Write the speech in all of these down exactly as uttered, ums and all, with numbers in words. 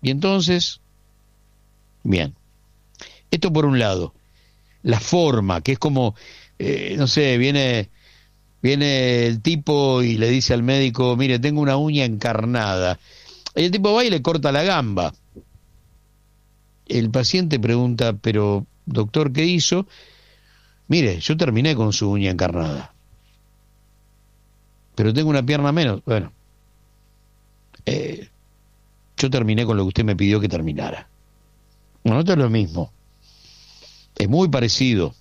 Y entonces, bien, esto por un lado, la forma, que es como, eh, no sé, viene, viene el tipo y le dice al médico, mire, tengo una uña encarnada. Y el tipo va y le corta la gamba. El paciente pregunta, pero doctor, ¿qué hizo? Mire, yo terminé con su uña encarnada, pero tengo una pierna menos. Bueno, eh, yo terminé con lo que usted me pidió que terminara. Bueno, esto es lo mismo. Es muy parecido.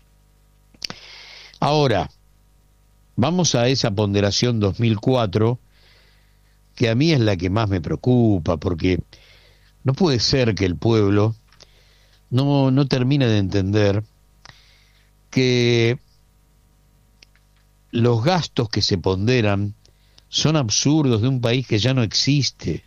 Ahora, vamos a esa ponderación dos mil cuatro, que a mí es la que más me preocupa, porque no puede ser que el pueblo no, no termine de entender que los gastos que se ponderan son absurdos de un país que ya no existe.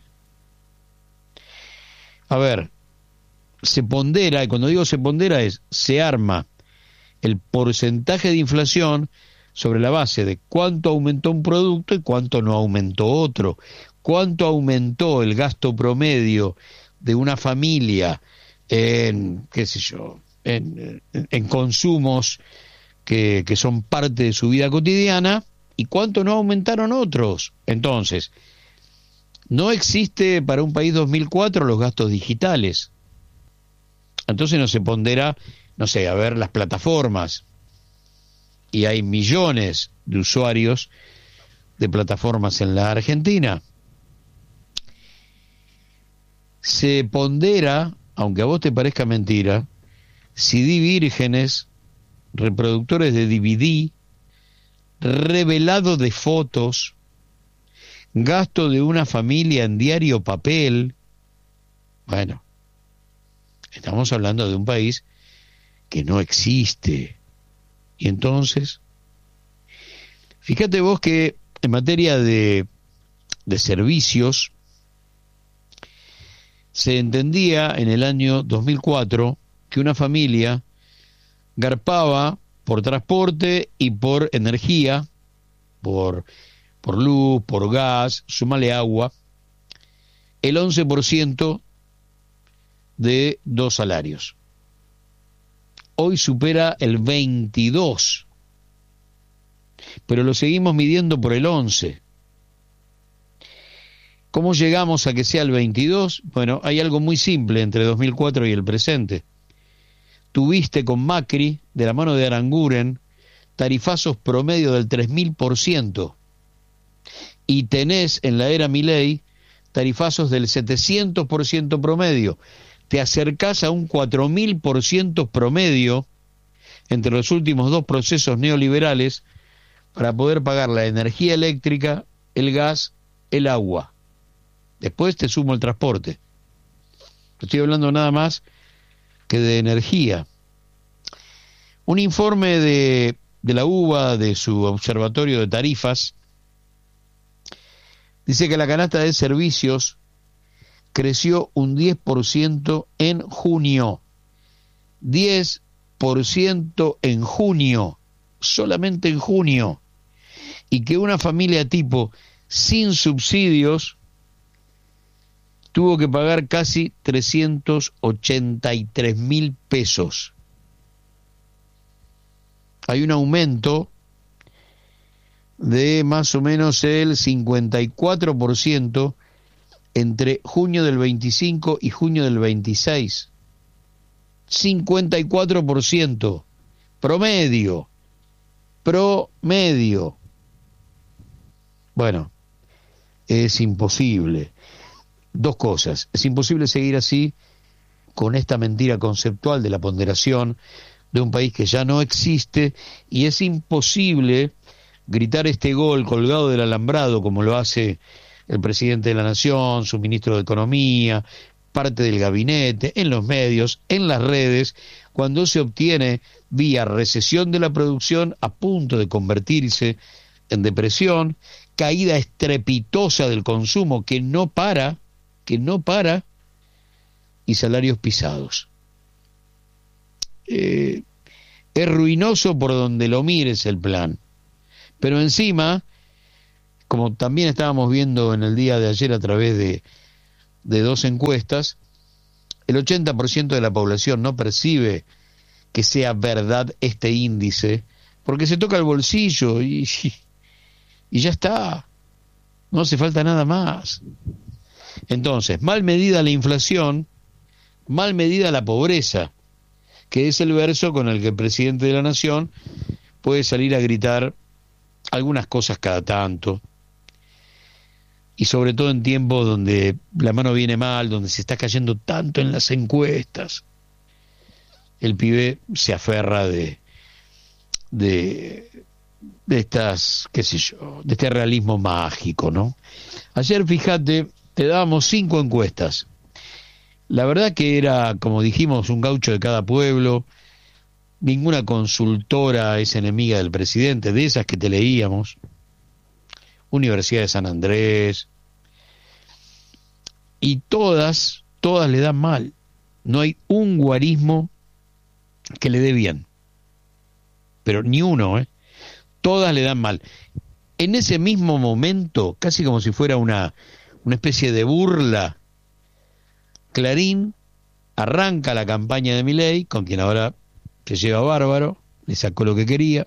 A ver, se pondera, y cuando digo se pondera es, se arma el porcentaje de inflación sobre la base de cuánto aumentó un producto y cuánto no aumentó otro, cuánto aumentó el gasto promedio de una familia en, qué sé yo, en, en, en consumos que, que son parte de su vida cotidiana, y cuánto no aumentaron otros. Entonces, no existe para un país dos mil cuatro los gastos digitales. Entonces no se pondera, no sé, a ver las plataformas, y hay millones de usuarios de plataformas en la Argentina. Se pondera, aunque a vos te parezca mentira, C D vírgenes, reproductores de D V D, revelado de fotos, gasto de una familia en diario papel. Bueno, estamos hablando de un país que no existe. Y entonces, fíjate vos que en materia de, de servicios, se entendía en el año dos mil cuatro que una familia garpaba por transporte y por energía, por, por luz, por gas, súmale agua, el once por ciento de dos salarios. Hoy supera el veintidós, pero lo seguimos midiendo por el once. ¿Cómo llegamos a que sea el veintidós? Bueno, hay algo muy simple entre dos mil cuatro y el presente. Tuviste con Macri, de la mano de Aranguren, tarifazos promedio del tres mil por ciento, y tenés en la era Milei tarifazos del setecientos por ciento promedio. Te acercás a un cuatro mil por ciento promedio entre los últimos dos procesos neoliberales para poder pagar la energía eléctrica, el gas, el agua. Después te sumo el transporte. Estoy hablando nada más que de energía. Un informe de, de la U B A, de su observatorio de tarifas, dice que la canasta de servicios creció un diez por ciento en junio. diez por ciento en junio, solamente en junio. Y que una familia tipo sin subsidios tuvo que pagar casi trescientos ochenta y tres mil pesos. Hay un aumento de más o menos el cincuenta y cuatro por ciento entre junio del veinticinco y junio del veintiséis. cincuenta y cuatro por ciento promedio, promedio. Bueno, es imposible. Dos cosas. Es imposible seguir así con esta mentira conceptual de la ponderación de un país que ya no existe, y es imposible gritar este gol colgado del alambrado como lo hace el presidente de la Nación, su ministro de Economía, parte del gabinete, en los medios, en las redes, cuando se obtiene vía recesión de la producción a punto de convertirse en depresión, caída estrepitosa del consumo que no para, que no para, y salarios pisados. Eh, es ruinoso por donde lo mires el plan. Pero encima, como también estábamos viendo en el día de ayer a través de, de dos encuestas, el ochenta por ciento de la población no percibe que sea verdad este índice, porque se toca el bolsillo y, y ya está, no hace falta nada más. Entonces, mal medida la inflación, mal medida la pobreza, que es el verso con el que el presidente de la Nación puede salir a gritar algunas cosas cada tanto, y sobre todo en tiempos donde la mano viene mal, donde se está cayendo tanto en las encuestas, el pibe se aferra de, de, de estas, qué sé yo, de este realismo mágico, ¿no? Ayer, fíjate, te dábamos cinco encuestas. La verdad que era, como dijimos, un gaucho de cada pueblo. Ninguna consultora es enemiga del presidente, de esas que te leíamos. Universidad de San Andrés. Y todas, todas le dan mal. No hay un guarismo que le dé bien. Pero ni uno, ¿eh? Todas le dan mal. En ese mismo momento, casi como si fuera una, una especie de burla, Clarín arranca la campaña de Milei, con quien ahora se lleva bárbaro, le sacó lo que quería,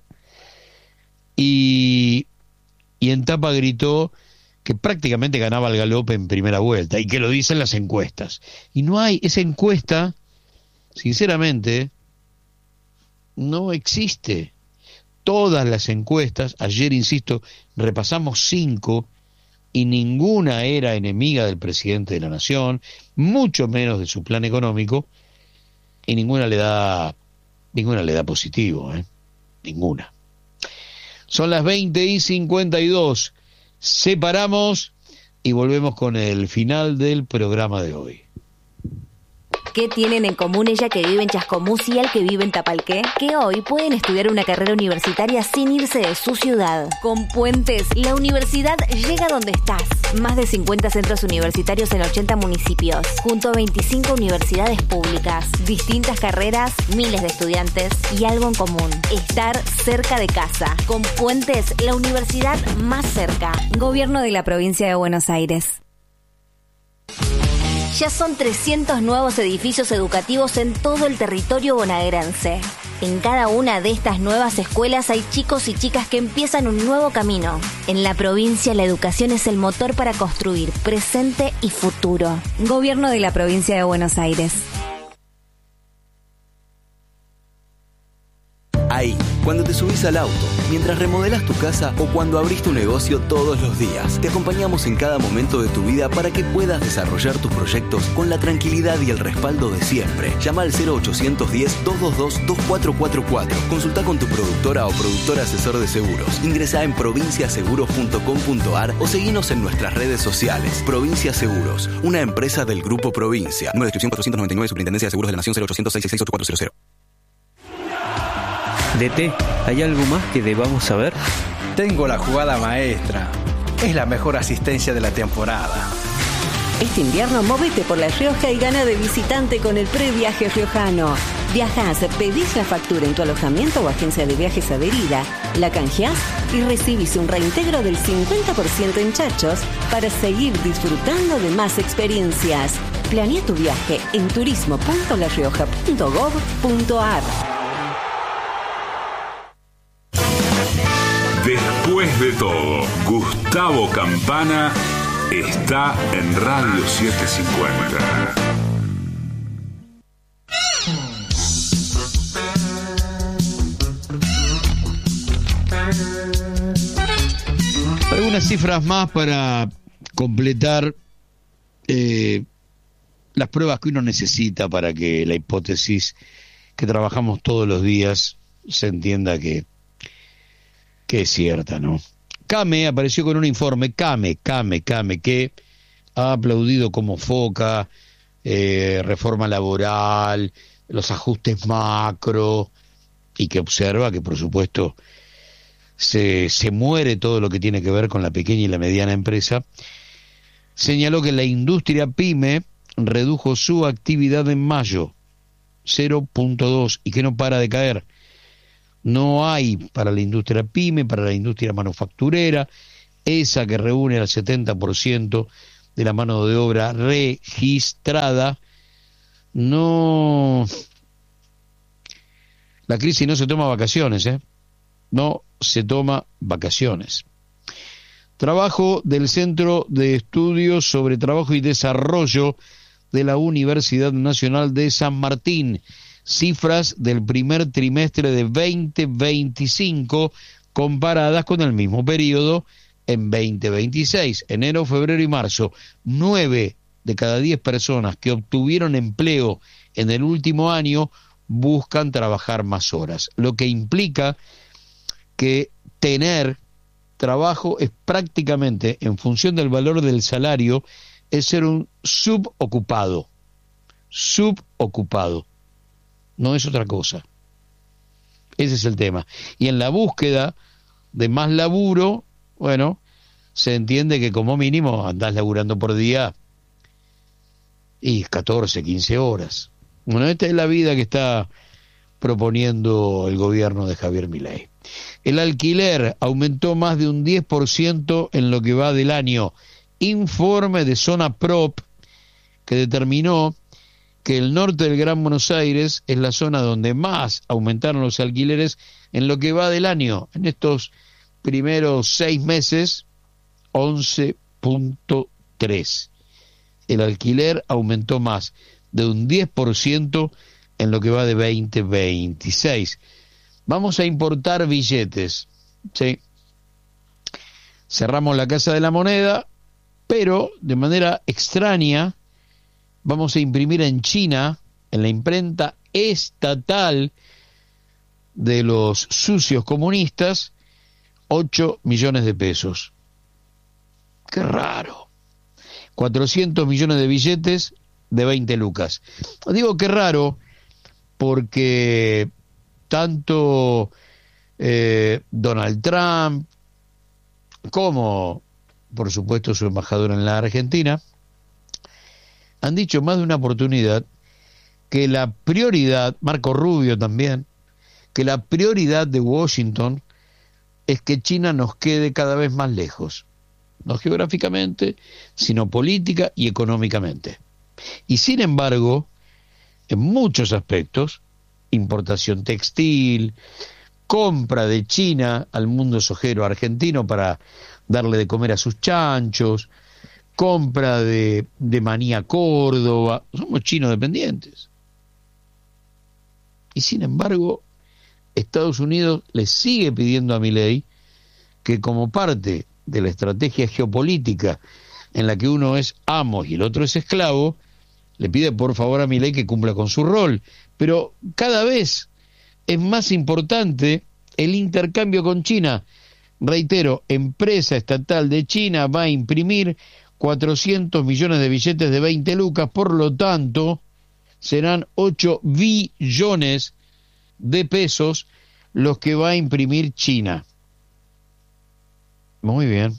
y, y en tapa gritó que prácticamente ganaba el galope en primera vuelta, y que lo dicen las encuestas. Y no hay, esa encuesta, sinceramente, no existe. Todas las encuestas, ayer, insisto, repasamos cinco, y ninguna era enemiga del presidente de la Nación, mucho menos de su plan económico, y ninguna le da, ninguna le da positivo, ¿eh? Ninguna. Son las veinte y cincuenta y dos, separamos y volvemos con el final del programa de hoy. ¿Qué tienen en común ella que vive en Chascomús y el que vive en Tapalqué? Que hoy pueden estudiar una carrera universitaria sin irse de su ciudad. Con Puentes, la universidad llega donde estás. Más de cincuenta centros universitarios en ochenta municipios, junto a veinticinco universidades públicas. Distintas carreras, miles de estudiantes y algo en común: estar cerca de casa. Con Puentes, la universidad más cerca. Gobierno de la Provincia de Buenos Aires. Ya son trescientos nuevos edificios educativos en todo el territorio bonaerense. En cada una de estas nuevas escuelas hay chicos y chicas que empiezan un nuevo camino. En la provincia, la educación es el motor para construir presente y futuro. Gobierno de la Provincia de Buenos Aires. Ahí, cuando te subís al auto, mientras remodelas tu casa o cuando abrís tu negocio todos los días, te acompañamos en cada momento de tu vida para que puedas desarrollar tus proyectos con la tranquilidad y el respaldo de siempre. Llama al cero ochocientos diez, doscientos veintidós, veinticuatro cuarenta y cuatro. Consulta con tu productora o productor asesor de seguros. Ingresá en provincia seguros punto com punto a r o seguinos en nuestras redes sociales. Provincia Seguros, una empresa del Grupo Provincia. Número de inscripción cuatrocientos noventa y nueve, Superintendencia de Seguros de la Nación, cero ochocientos seis seis seis ocho cuatro cero cero. D T, ¿hay algo más que debamos saber? Tengo la jugada maestra. Es la mejor asistencia de la temporada. Este invierno móvete por La Rioja y gana de visitante con el previaje riojano. Viajás, pedís la factura en tu alojamiento o agencia de viajes adherida, la canjeás y recibís un reintegro del cincuenta por ciento en chachos para seguir disfrutando de más experiencias. Planea tu viaje en turismo punto la rioja punto gob punto a r. Después de todo, Gustavo Campana está en Radio setecientos cincuenta. Algunas cifras más para completar eh, las pruebas que uno necesita para que la hipótesis que trabajamos todos los días se entienda que que es cierta, ¿no? CAME apareció con un informe, CAME, CAME, CAME, que ha aplaudido como foca, eh, reforma laboral, los ajustes macro, y que observa que, por supuesto, se, se muere todo lo que tiene que ver con la pequeña y la mediana empresa. Señaló que la industria PYME redujo su actividad en mayo, cero punto dos, y que no para de caer. No hay para la industria PYME, para la industria manufacturera, esa que reúne al setenta por ciento de la mano de obra registrada. No, la crisis no se toma vacaciones, ¿eh? No se toma vacaciones. Trabajo del Centro de Estudios sobre Trabajo y Desarrollo de la Universidad Nacional de San Martín. Cifras del primer trimestre de veinte veinticinco comparadas con el mismo periodo en veinte veintiséis. Enero, febrero y marzo. Nueve de cada diez personas que obtuvieron empleo en el último año buscan trabajar más horas, lo que implica que tener trabajo es prácticamente, en función del valor del salario, es ser un subocupado. Subocupado. No es otra cosa. Ese es el tema. Y en la búsqueda de más laburo, bueno, se entiende que como mínimo andás laburando por día y catorce, quince horas. Bueno, esta es la vida que está proponiendo el gobierno de Javier Milei. El alquiler aumentó más de un diez por ciento en lo que va del año. Informe de Zona Prop que determinó que el norte del Gran Buenos Aires es la zona donde más aumentaron los alquileres en lo que va del año. En estos primeros seis meses, once punto tres. El alquiler aumentó más de un diez por ciento en lo que va de veinte veintiséis. Vamos a importar billetes, ¿sí? Cerramos la Casa de la Moneda, pero de manera extraña vamos a imprimir en China, en la imprenta estatal de los sucios comunistas, ocho millones de pesos. Qué raro. cuatrocientos millones de billetes de veinte lucas. Digo qué raro porque tanto eh, Donald Trump como, por supuesto, su embajador en la Argentina han dicho más de una oportunidad que la prioridad, Marco Rubio también, que la prioridad de Washington es que China nos quede cada vez más lejos, no geográficamente, sino política y económicamente. Y sin embargo, en muchos aspectos, importación textil, compra de China al mundo sojero argentino para darle de comer a sus chanchos, compra de, de maní a Córdoba, somos chinos dependientes. Y sin embargo, Estados Unidos le sigue pidiendo a Milei que como parte de la estrategia geopolítica en la que uno es amo y el otro es esclavo, le pide por favor a Milei que cumpla con su rol. Pero cada vez es más importante el intercambio con China. Reitero, empresa estatal de China va a imprimir cuatrocientos millones de billetes de veinte lucas, por lo tanto, serán ocho billones de pesos los que va a imprimir China. Muy bien.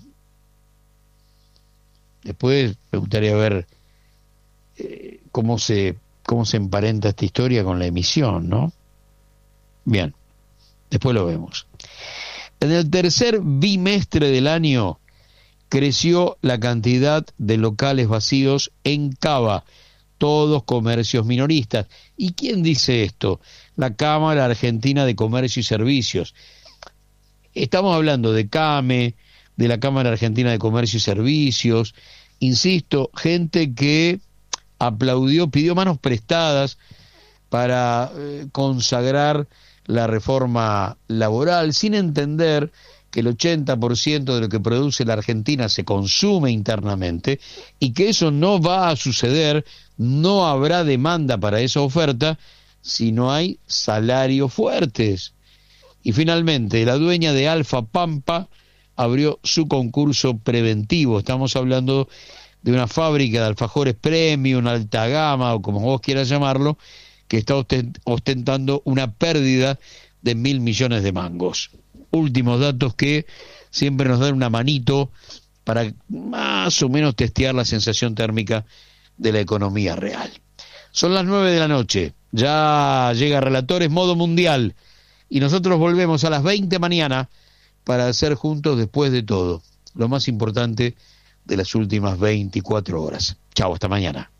Después me gustaría ver eh, cómo se cómo se emparenta esta historia con la emisión, ¿no? Bien, después lo vemos. En el tercer bimestre del año creció la cantidad de locales vacíos en Cava, todos comercios minoristas. ¿Y quién dice esto? La Cámara Argentina de Comercio y Servicios. Estamos hablando de CAME, de la Cámara Argentina de Comercio y Servicios, insisto, gente que aplaudió, pidió manos prestadas para eh, consagrar la reforma laboral, sin entender que el ochenta por ciento de lo que produce la Argentina se consume internamente y que eso no va a suceder, no habrá demanda para esa oferta si no hay salarios fuertes. Y finalmente, la dueña de Alfa Pampa abrió su concurso preventivo. Estamos hablando de una fábrica de alfajores premium, alta gama, o como vos quieras llamarlo, que está ostentando una pérdida de mil millones de mangos. Últimos datos que siempre nos dan una manito para más o menos testear la sensación térmica de la economía real. Son las nueve de la noche, ya llega Relatores Modo Mundial, y nosotros volvemos a las veinte mañana para hacer juntos, después de todo, lo más importante de las últimas veinticuatro horas. Chau, hasta mañana.